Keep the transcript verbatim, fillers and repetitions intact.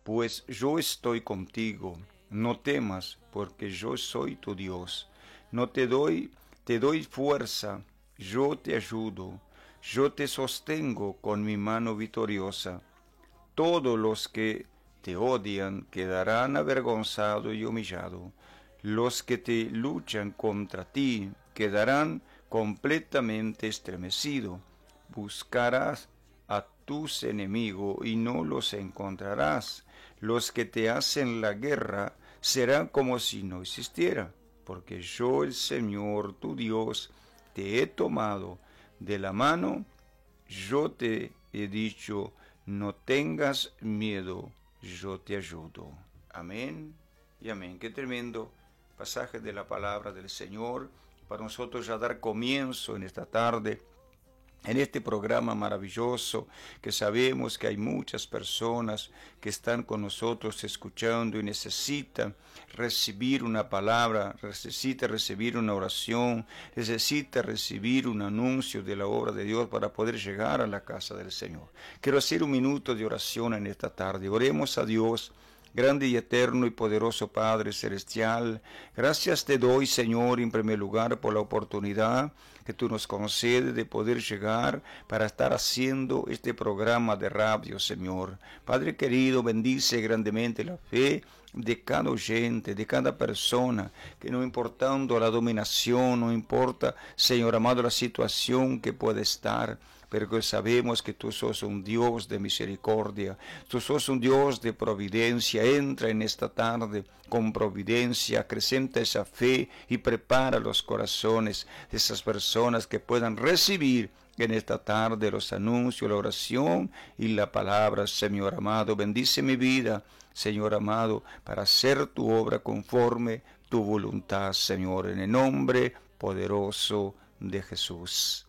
pues yo estoy contigo. No temas, porque yo soy tu Dios. No te doy, te doy fuerza, yo te ayudo, yo te sostengo con mi mano victoriosa. Todos los que te odian quedarán avergonzados y humillados. Los que te luchan contra ti quedarán completamente estremecidos. Buscarás a tus enemigos y no los encontrarás. Los que te hacen la guerra serán como si no existiera, porque yo, el Señor tu Dios, te he tomado de la mano. Yo te he dicho, no tengas miedo, yo te ayudo. Amén y amén. Qué tremendo pasaje de la palabra del Señor para nosotros ya dar comienzo en esta tarde, en este programa maravilloso, que sabemos que hay muchas personas que están con nosotros escuchando y necesitan recibir una palabra, necesitan recibir una oración, necesitan recibir un anuncio de la obra de Dios para poder llegar a la casa del Señor. Quiero hacer un minuto de oración en esta tarde. Oremos a Dios. Grande y eterno y poderoso Padre Celestial, gracias te doy, Señor, en primer lugar por la oportunidad que tú nos concedes de poder llegar para estar haciendo este programa de radio, Señor. Padre querido, bendice grandemente la fe de cada oyente, de cada persona, que no importando la dominación, no importa, Señor amado, la situación que puede estar, pero que sabemos que tú sos un Dios de misericordia, tú sos un Dios de providencia. Entra en esta tarde con providencia, acrecenta esa fe y prepara los corazones de esas personas que puedan recibir en esta tarde los anuncios, la oración y la palabra. Señor amado, bendice mi vida, Señor amado, para hacer tu obra conforme tu voluntad, Señor, en el nombre poderoso de Jesús.